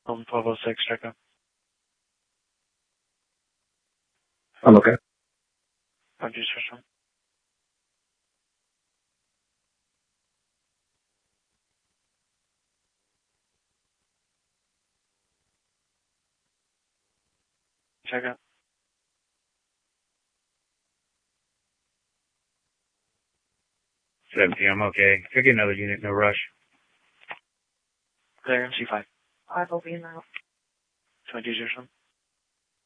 Home 1206, check out. I'm okay. I'll just switch on. Check out. 17, I'm okay. Could get another unit, no rush. Clear, MC5. 5 will be now. 2207.